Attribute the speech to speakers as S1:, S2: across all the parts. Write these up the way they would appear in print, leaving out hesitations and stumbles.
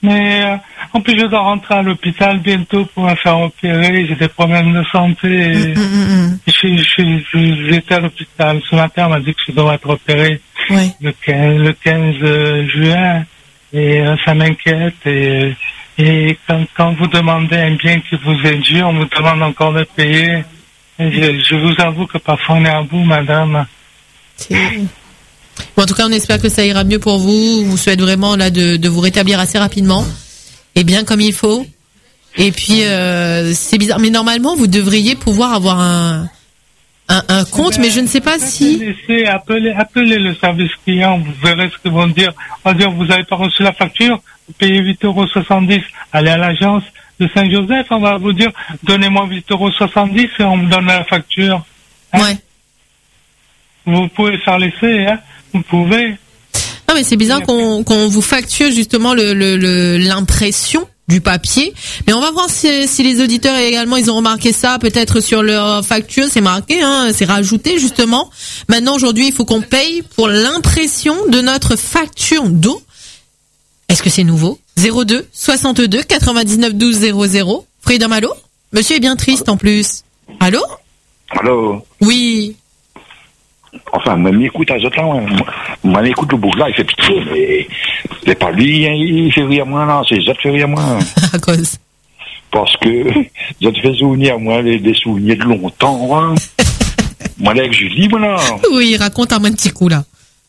S1: Mais en plus, je dois rentrer à l'hôpital bientôt pour me faire opérer. J'ai des problèmes de santé. Et j'étais à l'hôpital. Ce matin, on m'a dit que je devrais être opéré le 15 juin. Et ça m'inquiète. Et quand vous demandez un bien qui vous est dû, on vous demande encore de payer. Et je vous avoue que parfois on est à bout, madame.
S2: Bon, en tout cas, on espère que ça ira mieux pour vous. On vous souhaite vraiment là de vous rétablir assez rapidement et bien comme il faut. Et puis c'est bizarre, mais normalement vous devriez pouvoir avoir un compte, mais je ne sais pas si.
S1: Appelez le service client, vous verrez ce qu'ils vont dire. On va dire vous n'avez pas reçu la facture, vous payez 8,70 €. Allez à l'agence de Saint-Joseph, on va vous dire donnez-moi 8,70 € et on me donne la facture.
S2: Hein? Ouais.
S1: Vous pouvez faire l'essai, hein. Vous pouvez.
S2: Non, mais c'est bizarre qu'on vous facture justement l'impression du papier. Mais on va voir si les auditeurs également ils ont remarqué ça, peut-être sur leur facture, c'est marqué, hein, c'est rajouté justement. Maintenant, aujourd'hui, il faut qu'on paye pour l'impression de notre facture d'eau. Est-ce que c'est nouveau? 02 62 99 12 00. Freedom, allô? Monsieur est bien triste en plus. Allô?
S3: Allô?
S2: Oui.
S3: Enfin, moi, m'écoute à autres là, moi, m'écoute le bourgeois, il fait pitié, mais c'est pas lui, hein, il fait rire moi, non, c'est les autres qui fait rire moi.
S2: À cause?
S3: Parce que, les autres fait souvenir, moi, des souvenirs de longtemps, hein. Moi, avec Julie, moi, là.
S2: Oui, raconte un petit coup, là.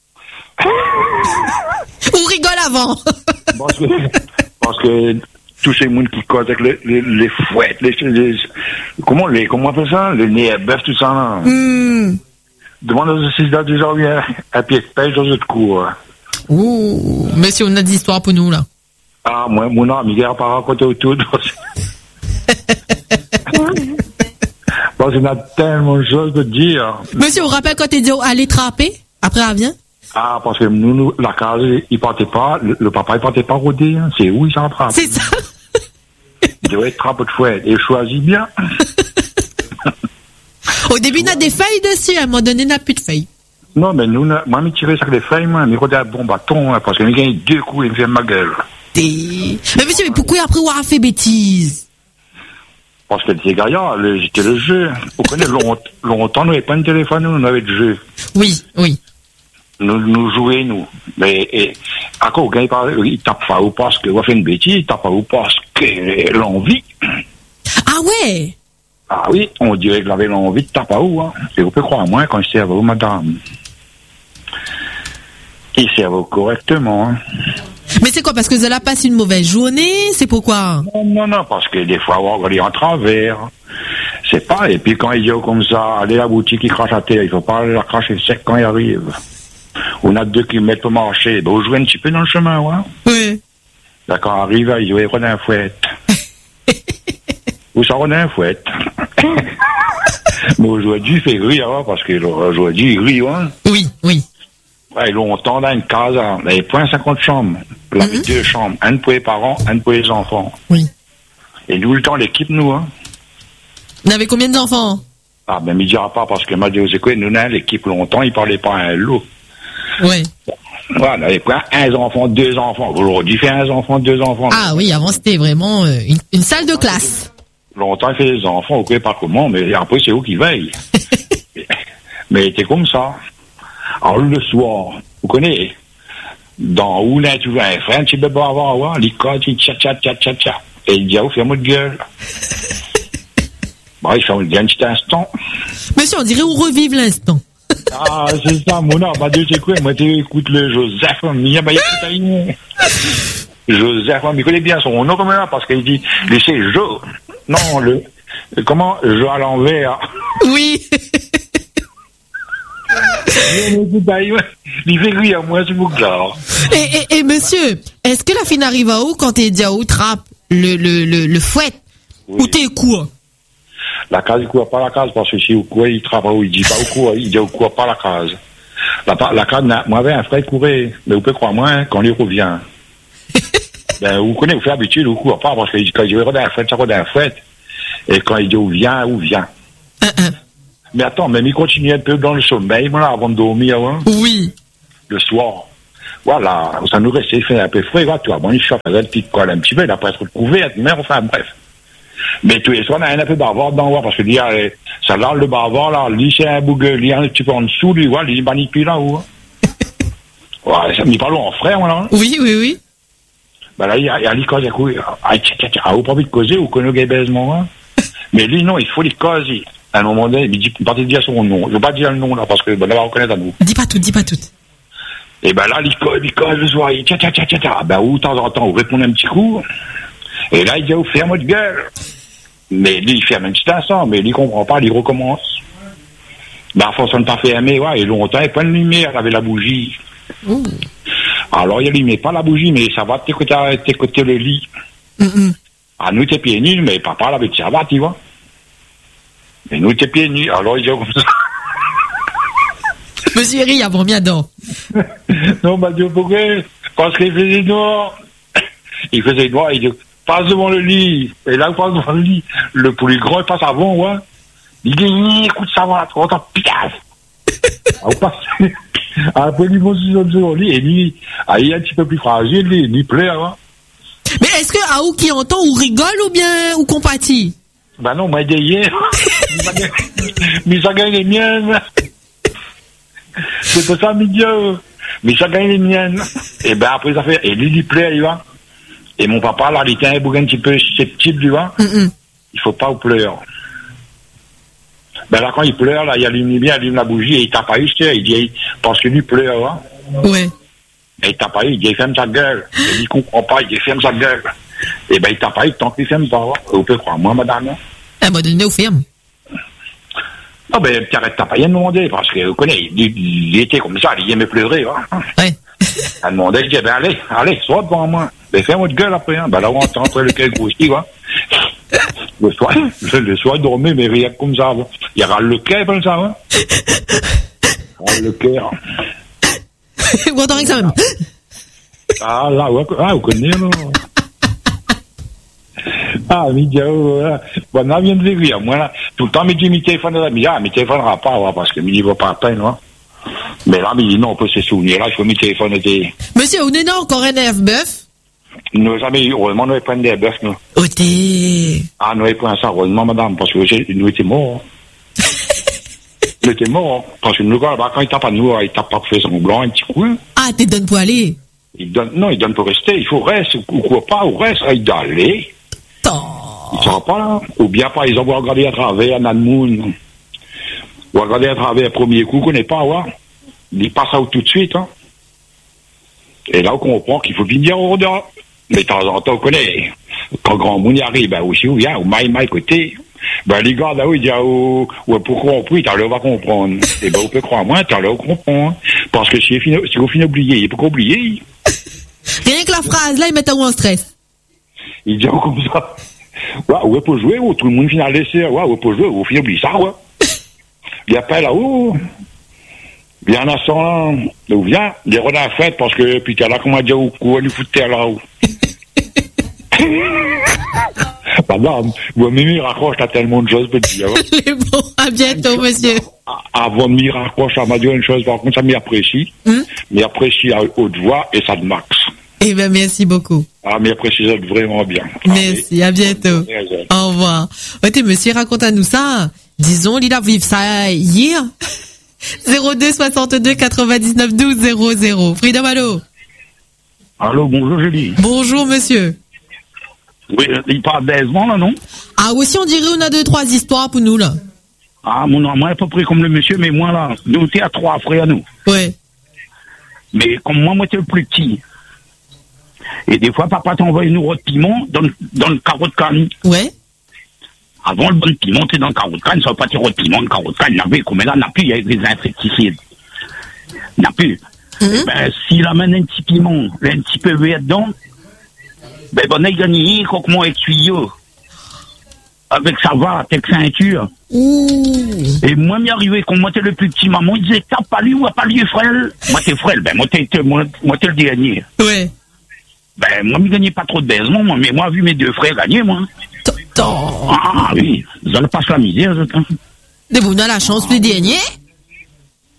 S2: Ou rigole avant.
S3: Parce que, tous ces mounes qui causent avec les fouettes, comment on appelle ça? Le nez à bœuf, tout ça, là. Demande aux assistants du genre, à pied de pêche dans notre cour.
S2: Ouh, monsieur, on a des histoires pour nous, là.
S3: Ah, moi, mon ami, il n'a pas raconté autour. Parce qu'on a tellement de choses de dire.
S2: Monsieur, on rappelle quand t'es dit aller trapper, après elle vient?
S3: Ah, parce que nous, la case, il partait pas, le papa, il partait pas rôder, hein. C'est où il s'en trappe.
S2: C'est ça.
S3: Il devait être trappe de fouette. Et choisit bien.
S2: Au début, on a des feuilles dessus, à un moment donné, on n'a plus de feuilles.
S3: Non, mais nous, moi, je tirais sur les feuilles, moi, mais quand il y a un bon bâton, hein, parce que j'ai gagné 2 coups, il me fait ma gueule.
S2: Mais monsieur, mais pourquoi après on a fait bêtise?
S3: Parce que c'est gaillard, c'était le jeu. Vous connaissez, longtemps, nous n'avions pas de téléphone, nous, on avait le jeu.
S2: Oui, oui.
S3: Nous jouer, nous. Mais, à quoi, il tape pas ou parce que, on fait une bêtise, il tape pas ou parce que l'envie.
S2: Ah ouais?
S3: Ah oui, on dirait que j'avais l'envie de taper où, hein. Et vous pouvez croire à moi quand je serve, madame. Il servent correctement, hein.
S2: Mais c'est quoi, parce que Zola passe une mauvaise journée? C'est pourquoi?
S3: Non, parce que des fois, on regarde en travers. C'est pas, et puis quand il dit comme ça, allez à la boutique, il crache à terre, il faut pas la cracher sec quand il arrive. On a 2 kilomètres pour marcher, ben, vous jouez un petit peu dans le chemin, ouais.
S2: Oui.
S3: D'accord, arrive, il jouait un fouette. Vous sortez un fouette. Mais aujourd'hui, il fait rire, hein, parce que aujourd'hui, il rit, hein.
S2: Oui, oui.
S3: Ouais, longtemps, dans une case, hein, il y avait point 50 chambres. Il y avait 2 chambres, une pour les parents, une pour les enfants.
S2: Oui.
S3: Et nous, le temps, l'équipe, nous, hein.
S2: Vous avez combien d'enfants?
S3: Ah, ben, il dira pas, parce que m'a dit, c'est quoi, nous, l'équipe, longtemps, il parlait pas à un lot.
S2: Oui.
S3: Voilà, il y avait quoi, 1 enfant, 2 enfants. Aujourd'hui, il fait 1 enfant, 2 enfants.
S2: Ah oui, avant, c'était vraiment une salle de classe.
S3: Longtemps, il fait des enfants, vous ne savez pas comment, mais après, c'est eux qui veillent. Mais c'était comme ça. Alors, le soir, vous connaissez, dans où là, tu vois un frère, tu peux pas avoir, l'icône, il tcha. Et il dit, oh, ferme-moi de gueule. Bah, il ferme de gueule un petit instant.
S2: Monsieur, on dirait on revive l'instant.
S3: Ah, c'est ça, mon nom, bah, Dieu, c'est quoi, moi, écoute le Joseph, Joseph, mais il connaît bien son nom comme là, parce qu'il dit, laissez Jo. Non, comment, Jo à l'envers.
S2: Oui.
S3: Il fait rire, moi, c'est beaucoup clair.
S2: Et monsieur, est-ce que la fille arrive à où quand t'es dit à où trappe le fouet?
S3: Oui.
S2: Ou t'es quoi?
S3: La case, il court pas la case, parce que si au quoi, il trappe où, il dit pas au quoi, il dit au quoi pas la case. La case, moi, j'avais un frère qui courait, mais vous pouvez croire moi, hein, quand il revient. Ben, vous connaissez, vous faites habitude, vous courez pas, parce que quand il dit, regarde un fouet, ça regarde un fouet. Et quand il dit, où vient. Mais attends, même il continue un peu dans le sommeil, voilà, avant de dormir, hein.
S2: Oui.
S3: Le soir. Voilà, ça nous restait fait un peu frais, tu vois. Bon, il chauffe un petit colle un petit peu, il n'a pas trop de couvert, mais enfin, bref. Mais tous les soirs, on a un peu bavard dedans, parce que ça là, le bavard, là, lui, c'est un bougueux, lui, un petit peu en dessous, lui, voilà, il manipule là-haut. Ouais, ça m'y parle en frère, voilà.
S2: Oui.
S3: Ben là, il y a les causes, vous pas envie de causer, ou connaît le baisement, hein. Mais lui, non, il faut les causer. À un moment donné, il dit, partez de dire son nom. Je ne veux pas dire le nom, là, parce que, ben, là, on reconnaît à nous.
S2: Dis pas tout.
S3: Et ben là, il cause le soir, il ben, ou de temps en temps, vous répondez un petit coup. Et là, il dit, ferme votre gueule. Mais lui, il ferme un petit instant, mais lui, il comprend pas, il recommence. Ben, à force de ne pas fermer, ouais, et longtemps, il prend une lumière avec la bougie. Ouh. Alors, il allumait pas la bougie, mais ça va t'écouter le lit. Ah, nous, t'es pieds nus, mais papa, là, avec ça va, tu vois. Mais nous, t'es pieds nus, alors il dit comme ça.
S2: Monsieur Eri, a bien dedans.
S3: Non, bah, Dieu, pourquoi? Parce qu'il faisait noir. Il faisait noir, il dit, passe devant le lit. Et là, il passe devant le lit. Le plus grand, il passe avant, ouais. Il dit, écoute, ça va, tu entends, picasse. On passe. Après, il va sur le lit, et lui, il est un petit peu plus fragile, il pleure, hein.
S2: Mais est-ce que Aou qui entend ou rigole ou bien, ou compatit?
S3: Ben non, moi, hier. Mais ça gagne les miennes. C'est pour ça, milieu. Mais ça gagne les miennes. Et ben après, ça fait. Et lui, il pleure, il va. Et mon papa, là, il était un bouquin un petit peu sceptique, tu vois. Il faut pas pleurer. Ben là, quand il pleure, là, il allume la bougie et il tape à lui, il dit, parce que lui pleure, hein.
S2: Ouais.
S3: Et il tape à lui, il dit, ferme sa gueule. Et il comprend pas, il dit, ferme sa gueule. Et ben, il tape à lui, tant qu'il ferme pas, vous pouvez croire, moi, madame.
S2: Elle m'a donné au ferme.
S3: Non, ben, t'arrêtes, t'as pas rien demandé, parce que, vous connaissez, il était comme ça, il aimait pleurer, hein. Ouais. Elle demandait, il dit, ben, allez, sois devant moi. Ben, fais votre gueule après, hein. Ben, là, on entend le cœur grossi, quoi. Le soir, il dormait, mais rien comme ça, hein. Il râle le cœur, comme ça, hein. Il râle le cœur.
S2: Vous entendez que ça même?
S3: Ah, là, ouais, vous connaissez, non? Ah, mais bon, on vient de rire. Moi, là, tout le temps, il dit, mes téléphones, mes téléphonera pas, parce que il va pas à peine, hein. Mais là, il dit, non, on peut se souvenir, là, il faut mes téléphones.
S2: Monsieur, on est encore un bœuf?
S3: Nous, jamais, heureusement, nous, prenons des bœufs, nous. Ah, nous, prenons ça, heureusement, madame, parce que nous étions morts. Nous étions morts, parce que nous, quand il tape à nous, il tape pas pour faire son blanc, un petit coup.
S2: Ah, t'es donne pour aller?
S3: Non, il donne pour rester, il faut rester, ou quoi pas, ou reste, il doit aller. Il sera pas là. Ou bien, par exemple, vous regardez à travers un Moon. Vous regardez à travers le premier coup, qu'on n'est pas, ouais. Il passe à tout de suite, hein. Et là, on comprend qu'il faut venir au dehors. Mais de temps en temps, on connaît. Quand grand monde y arrive, ben, aussi, ou bien, ou maille côté. Ben, les gars, là, où il dit, pourquoi on prie, t'as l'air, on va comprendre. Et ben, on peut croire moins, t'as l'air, on comprend. Parce que si vous finissez d'oublier, pourquoi oublier?
S2: Rien que la phrase, là, il met en stress.
S3: Il dit comme ça. Ouais, pour jouer, tout le monde finit à laisser. Ouais, pour jouer, vous finissez d'oublier ça, ouais. Il n'y a pas là-haut. Bien à son, où vient, les rodins à fête, parce que, puis t'as là, comment dire, où on lui fout de terre là-haut. Madame, vous m'y raccroche à tellement de choses, petit.
S2: C'est bon, à bientôt, monsieur.
S3: Avant de m'y raccrocher, ça m'a dit une chose, par contre, ça m'apprécie. M'apprécie à haute voix et ça de max.
S2: Eh ben, merci beaucoup.
S3: Ah, m'apprécie ça vraiment bien.
S2: Merci, à bientôt. Au revoir. Ok, monsieur, raconte-nous ça. Disons, il a vécu ça hier. 02 62 99 12 00. Freedom, allô?
S3: Allô, bonjour, Julie.
S2: Bonjour, monsieur.
S3: Oui, il parle d'aisement, là, non?
S2: Ah, aussi, on dirait, on a 2-3 histoires pour nous, là.
S3: Ah, moi, à peu près comme le monsieur, mais moi, là, nous, t'es à 3 frères, nous.
S2: Ouais.
S3: Mais comme moi, t'es le plus petit. Et des fois, papa t'envoie une roue de piment dans le carreau de canne.
S2: Ouais.
S3: Avant, le bon piment, t'es dans le carreau de canne, ça va pas tirer de piment, le carreau de canne, comme là, n'a plus, il y a des insecticides. N'a plus. Ben, s'il amène un petit piment, un petit peu vert dedans, ben, on a gagné, comme moi, avec tuyau. Avec sa va, avec ceinture. Et moi, m'y arrivé, quand moi, t'es le plus petit maman, il disait, t'as pas lu ou pas lu, frère? Moi, t'es frère, ben, moi, t'es le dernier.
S2: Ouais.
S3: Ben, moi, je gagnais pas trop de baisement, moi, mais moi, vu mes 2 frères gagner, moi. Ah, oui, vous allez pas se la misère,
S2: mais vous avez la chance, le dernier?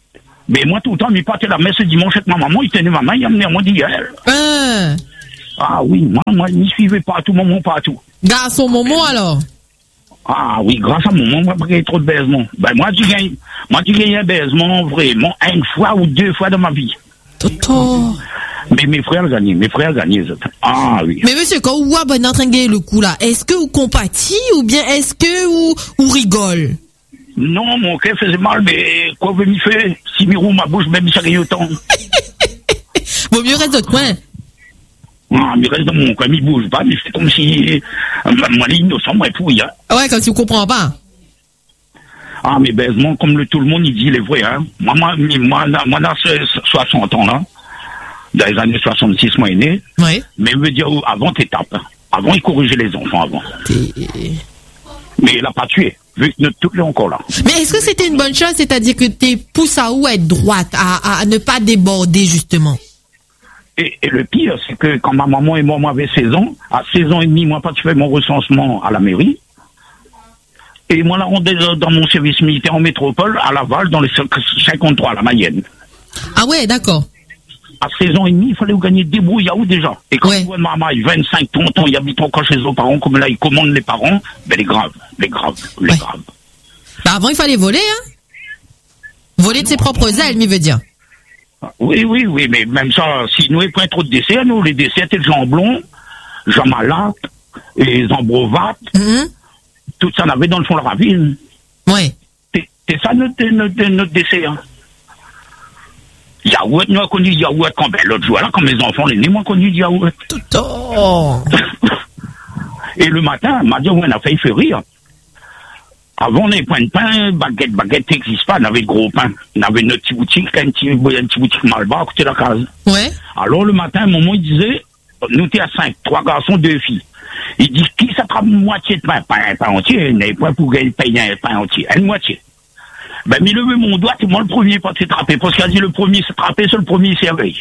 S4: Mais moi, tout le temps, il partait la messe dimanche avec ma maman, il tenait ma main, il amenait à moi d'hier. Ah oui, moi, il ne suivait pas à tout moment, pas à tout.
S2: Grâce au moment, alors?
S4: Ah oui, grâce à mon moment, moi, j'ai trop de baisement. Ben, moi, j'ai gagné un baisement, vraiment, une fois ou deux fois dans ma vie.
S2: Toto.
S4: Mais mes frères gagnaient. Ah oui.
S2: Mais monsieur, quand vous voyez en train de gagner le coup là, est-ce que vous compatissez ou bien est-ce que vous rigole?
S4: Non, mon cœur faisait mal, mais quoi vous m'y fait? Si mi roule ma bouche, même ça rien autant.
S2: Vaut mieux rester de l'autre coin.
S4: Ah, mais reste dans mon coin, il bouge pas, mais c'est comme si, moi, l'innocent, moi, pourri, hein.
S2: Ouais, comme si vous comprenez pas.
S4: Ah, mais baisement, comme tout le monde, il dit les vrais, hein. Moi, dans 60 ans, là. Dans les années 66, moi, il est né.
S2: Oui.
S4: Mais veut dire, avant, t'étapes. Avant, il corrigeait les enfants, avant. Mais il n'a pas tué, vu que tout est encore là.
S2: Mais est-ce que c'était une bonne chose, c'est-à-dire que t'es poussé à où, à être droite, à ne pas déborder, justement?
S4: Et le pire, c'est que quand ma maman et moi avaient 16 ans, à 16 ans et demi, moi, pas tu fais mon recensement à la mairie. Et moi, là, on est dans mon service militaire en métropole, à Laval, dans les 53, à la Mayenne.
S2: Ah ouais, d'accord.
S4: À 16 ans et demi, il fallait gagner des brouillards déjà. Et quand tu vois maman, il 25 tontons, il habite encore chez ses parents, comme là, il commande les parents, ben les graves.
S2: Bah avant, il fallait voler, hein. Voler de ses propres ailes, il veut dire.
S4: Oui, mais même ça, si nous, il n'y a pas trop de décès, nous, les décès étaient le jambon, Jean Malac, et Zambrovat, tout ça, on avait dans le fond de la ravine.
S2: Ouais.
S4: C'est ça notre décès, hein. Yaourt, nous avons connu Yaourt quand l'autre jour, là, quand mes enfants les nés, moi, connu Yaourt. Et le matin, m'a dit, on a failli faire rire. Avant, on avait point de pain, baguette n'existe pas, on avait gros pain. On avait notre petite boutique, une petite boutique Malba à côté de la case.
S2: Ouais.
S4: Alors, le matin, un moment, il disait, nous, t'es à 5, 3 garçons, 2 filles. Il dit, qui s'attrape une moitié de pain? Pas un pain entier, il n'avait pas pour payer un pain entier, une moitié. Ben, il levait mon doigt, c'est moi le premier pas de s'attraper, parce qu'il a dit le premier s'attraper, c'est le premier serveille.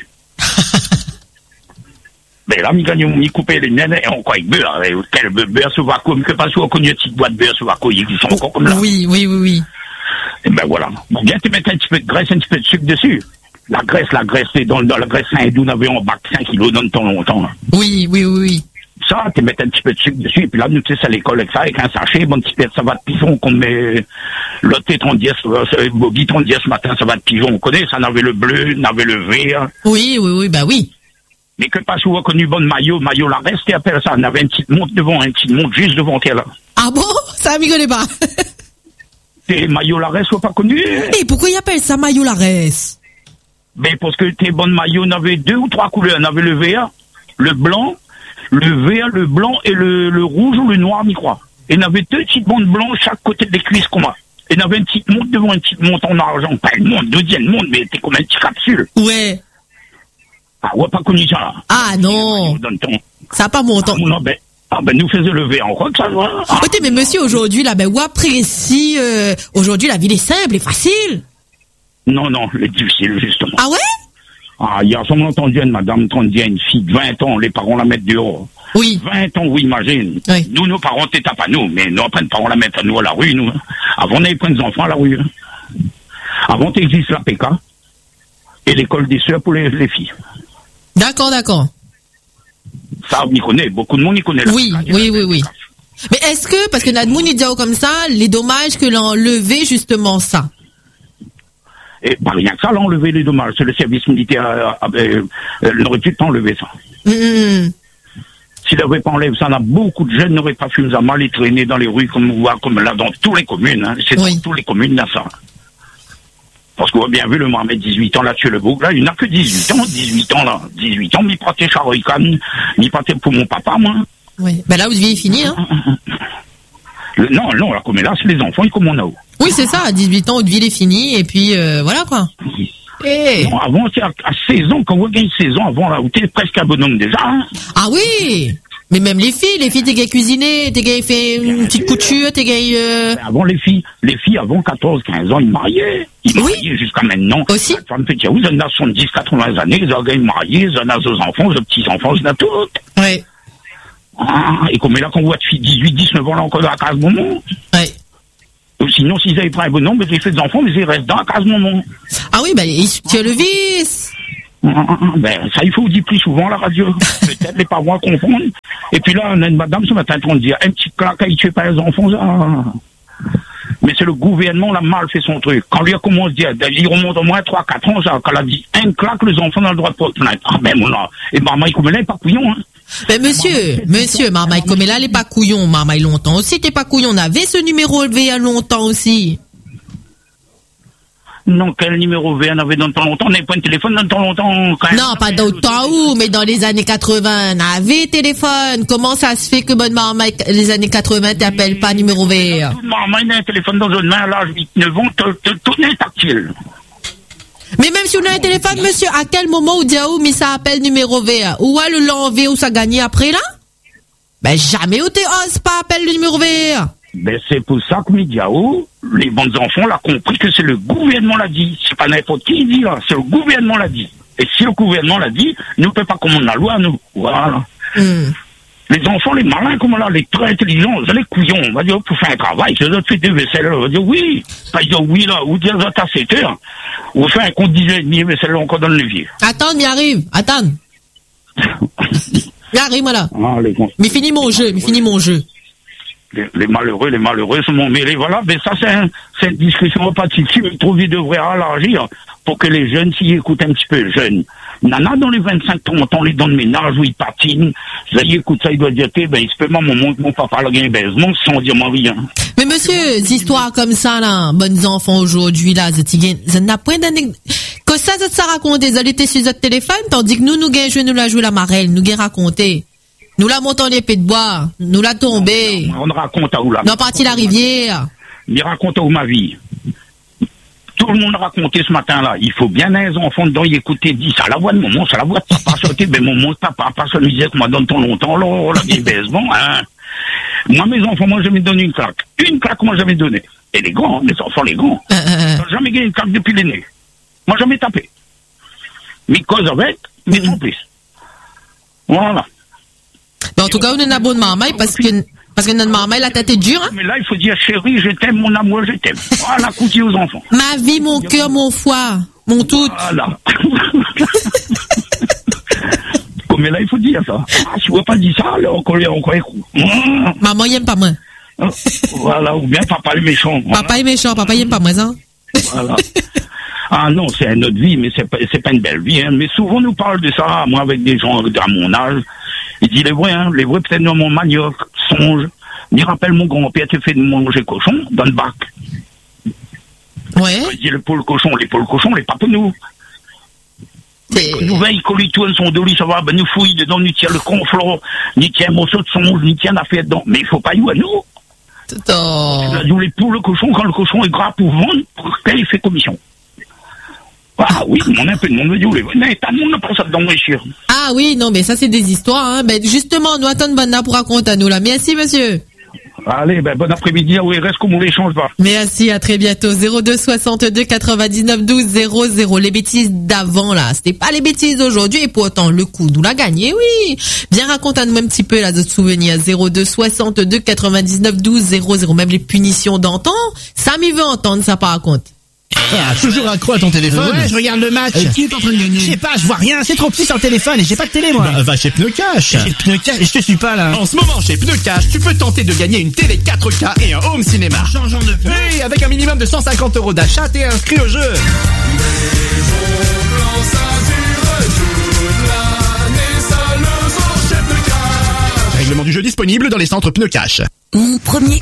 S4: Ben là, il coupait les miennes, et on croit avec beurre, quel beurre sur vacuum, que parce qu'on connaît une petite boîte de beurre sur vacuum, ils sont encore comme là.
S2: Oui.
S4: Et ben voilà. Bon, bien, tu mets un petit peu de graisse, un petit peu de sucre dessus. La graisse, c'est dans la graisse hindoue, on avait en bac 5 kilos dans le temps longtemps, là.
S2: Oui.
S4: Ça, tu mets un petit peu de sucre dessus, et puis là, nous, tu sais, à l'école avec ça, avec un sachet, bon petit peu de savate pigeon qu'on met, l'autre 30 dièse, Bobby 30 dièse ce matin, savate pigeon, on connaît, ça, on avait le bleu, on avait le vert.
S2: Oui, bah oui.
S4: Mais que pas souvent connu bonne maillot la reste, et après ça, on avait une petite montre devant, une petite montre juste devant elle, là.
S2: Ah bon? Ça, m'y connaît pas.
S4: Tes maillots la reste, soit pas connu.
S2: Et pourquoi ils appellent ça maillot la reste?
S4: Ben, parce que tes bonnes maillots, on avait 2 ou 3 couleurs, on avait le vert, le blanc, le vert, le blanc et le rouge ou le noir, m'y crois. Et on avait 2 petites montres blanches chaque côté des cuisses comme ça. Et on avait une petite montre devant, une petite montre en argent. Pas une montre, deuxième montre, mais c'était comme une petite capsule.
S2: Ouais.
S4: Ah, ouais, pas connu ça, là.
S2: Ah, non. Ça n'a pas mon temps.
S4: Ben, nous faisait le vert, on croit que ça va.
S2: Écoutez, mais monsieur, aujourd'hui, là, ben, ou apprécie, aujourd'hui, la vie est simple et facile.
S4: Non, elle est difficile, justement.
S2: Ah ouais?
S4: Ah, hier, on a entendu une madame, une fille de 20 ans, les parents la mettent dehors.
S2: Oui.
S4: 20 ans, oui, imagine.
S2: Oui.
S4: Nous, nos parents, t'es pas nous, mais nos parents la mettent à nous à la rue, nous. Avant, on avait plein d'enfants à la rue. Avant, t'existe la PK et l'école des sœurs pour les filles.
S2: D'accord.
S4: Ça, on y connaît, beaucoup de monde y connaît.
S2: Oui. Mais est-ce que, parce que Nadmoun, il dit comme ça, les dommages que l'on enlevé justement ça?
S4: Et pas rien que ça, l'enlever les dommages. C'est le service militaire, n'aurait pu pas enlever ça. S'il n'avait pas enlevé ça, beaucoup de jeunes n'auraient pas pu nous mal et traîner dans les rues comme là, dans toutes les communes, hein. C'est dans toutes les communes, là, ça. Parce qu'on a bien vu le Mohamed 18 ans là tuer le bouc, là, il n'a que 18 ans, 18 ans, m'y prêtait Charoïkan, m'y prêtait pour mon papa, moi.
S2: Oui, ben là, vous deviez finir, hein.
S4: Non, là, comme là, c'est les enfants, ils comme on a où.
S2: Oui, c'est ça, à 18 ans, votre vie est finie, et puis, voilà, quoi.
S4: Et... Non, avant, c'est à 16 ans, quand vous gagnez 16 ans, avant, là, vous êtes presque un bonhomme déjà, hein.
S2: Ah oui! Mais même les filles, t'es gay cuisiner, t'es gay fait une petite couture, t'es gay...
S4: Avant, les filles, avant 14, 15 ans, ils mariaient. Ils mariaient jusqu'à maintenant.
S2: Aussi?
S4: Femme petit, vous en avez 70, 80 années, ils ont marié, ils en ont deux enfants, deux petits-enfants, ils en ont toutes.
S2: Oui.
S4: Ah, et comme là, quand on voit de filles 18, 19 ans, là, encore dans la case moment.
S2: Oui.
S4: Ou sinon, s'ils avaient pris un bon nombre, ils font des enfants, mais ils restent dans la case maman.
S2: Ah oui, ben, il tient le vice.
S4: Ben, ça, il faut dire plus souvent à la radio. Peut-être les parents confondent. Et puis là, on a une madame ce matin qui dit, un petit claque, il tue pas les enfants, ça. Mais c'est le gouvernement, là, mal fait son truc. Quand lui a commencé à dire, il remonte au moins 3-4 ans, ça, quand elle a dit, un claque, les enfants ont le droit de porter plainte. Ah, ben, mon là. Et maman, il n'est pas couillon, hein.
S2: Mais monsieur, Marmaille, comme là, elle est pas couillon, Marmaille, longtemps aussi, t'es pas couillon. On avait ce numéro élevé il y a longtemps aussi.
S4: Non, quel numéro V on avait dans le temps longtemps? On n'avait pas un téléphone dans le temps longtemps.
S2: Non, pas dans le temps où, mais dans les années 80, on avait téléphone. Comment ça se fait que bonne Marmaille, les années 80, t'appelles pas numéro V?
S4: Marmaille a un téléphone dans une main à l'âge de 8-9 ans, tout est tactile.
S2: Mais même si on a un téléphone, monsieur, à quel moment ou diaou, mais ça appelle numéro V? Ou est le l'enlever ou ça gagne après là? Ben, jamais où t'es ose pas appelle le numéro V.
S4: Ben, c'est pour ça que Midiao, les bons enfants, l'ont compris que c'est le gouvernement l'a dit. C'est pas n'importe qui dit, là. C'est le gouvernement l'a dit. Et si le gouvernement l'a dit, nous ne pouvons pas commander la loi, nous. Voilà. Les enfants, les malins, comme là, les très intelligents, les couillons, on va dire, pour faire un travail, c'est d'autres fait des vaisselles, on va dire oui. Pas dire oui, là, ou dire, à 7 heures. Ou faire un compte 10h30, vaisselle encore dans le levier.
S2: Attends, m'y arrive. Attends. M'y arrive, voilà.
S4: Ah,
S2: mais finis mon jeu.
S4: Les malheureux sont mêlés. Voilà, mais ça, c'est une discussion repartie. Je trouve qu'il devrait élargir pour que les jeunes s'y écoutent un petit peu. Jeunes. Nana, dans les 25-30 ans, les dents de ménage où ils patinent, ça y écoute, ça, il doit dire, ben, il se peut, mon papa l'a gagné baisement sans dire moi rien.
S2: Mais monsieur, des histoires comme ça, là, bonnes enfants aujourd'hui, là, ça n'a point d'anecdote. Que ça raconte, ils étaient sur notre téléphone, tandis que nous gagnons, nous la joué la marelle, nous gagnons raconté. Nous la montons l'épée de bois, nous la tombé.
S4: On raconte à où là.
S2: Nous parti la rivière.
S4: Il raconte à où ma vie. Tout le monde a raconté ce matin-là. Il faut bien les enfants dedans y écouter, dit ça la voix de maman, ça la voix de papa, sauter, ben maman, papa, ça me disait que moi donne ton longtemps, là, la vieille baisement, hein. Moi, mes enfants, moi, jamais donné une claque. Une claque, moi, jamais donné. Et les grands, mes enfants, les grands. J'ai jamais gagné une claque depuis l'aîné. Moi, jamais tapé. Mais cause avec, mais sans plus. Voilà.
S2: Ben, en tout cas, on est un bon marmaille parce que notre marmaille, la tête est dure, hein.
S4: Mais là, il faut dire, chérie, je t'aime, mon amour, je t'aime. Voilà, coûter aux enfants.
S2: Ma vie, mon cœur, mon foie, mon tout.
S4: Voilà. Mais là, il faut dire ça. Si on ne pas dire ça, là, on est coup.
S2: Maman, il aime pas moi.
S4: Voilà, ou bien papa est méchant. Voilà.
S2: Papa est méchant, papa, il aime pas moi, hein.
S4: Voilà. Ah non, c'est une autre vie, mais c'est pas une belle vie, hein. Mais souvent, on nous parle de ça, moi, avec des gens à mon âge. Il dit les vrais peut-être dans mon manioc, songe. Il rappelle mon grand-père qui fait de manger cochon dans le bac.
S2: Ouais.
S4: Il dit les poules cochons, les papounos. Nous, il colle tout son dos, ça va, ben, nous fouille dedans, nous tient le conflort, nous tient un morceau de songe, nous tient l'affaire dedans. Mais il faut pas y aller à nous. Nous, les poules, le cochon, quand le cochon est gras pour vendre, pour qu'il fait commission. Ah oui, on a un peu de monde me dit, mais t'as le monde pas ça dedans, monsieur.
S2: Ah oui, non, mais ça, c'est des histoires, hein. Ben, justement, nous attendons Bonna pour raconter à nous, là. Merci, monsieur.
S4: Allez, ben, bon après-midi, oui, reste comme on les change pas.
S2: Merci, à très bientôt. 02 62 99 12 00. Les bêtises d'avant, là. C'était pas les bêtises d'aujourd'hui, et pourtant, le coup, nous l'a gagné, oui. Viens raconter à nous un petit peu, là, de souvenirs. 02 62 99 12 00. Même les punitions d'antan. Ça m'y veut entendre, ça par contre.
S5: Ah, toujours accro à ton téléphone.
S6: Ouais, je regarde le match.
S5: Qui est en train de gagner?
S6: Je sais pas, je vois rien, c'est trop petit sur le téléphone et j'ai pas de télé, moi.
S5: Bah, va chez Pneu Cash.
S6: Chez Pneu Cash, je te suis pas, là.
S5: En ce moment, chez Pneu Cash, tu peux tenter de gagner une télé 4K et un home cinéma.
S6: En changeant de pneu.
S5: Oui, avec un minimum de 150 € d'achat, t'es inscrit au jeu. Règlement du jeu disponible dans les centres Pneu Cash.
S7: Mon premier